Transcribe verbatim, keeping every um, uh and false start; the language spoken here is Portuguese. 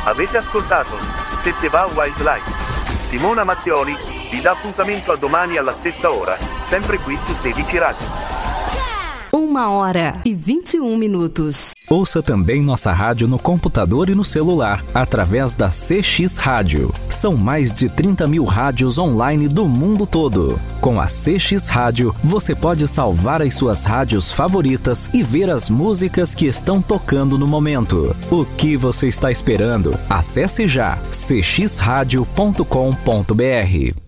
Avete ascoltato Sette Va Wildlife. Simona Matteoli vi dà appuntamento a domani alla stessa ora, sempre qui su sedici Radio. Uma hora e vinte e um minutos. Ouça também nossa rádio no computador e no celular, através da C X Rádio. São mais de trinta mil rádios online do mundo todo. Com a C X Rádio, você pode salvar as suas rádios favoritas e ver as músicas que estão tocando no momento. O que você está esperando? Acesse já c x radio ponto com ponto b r.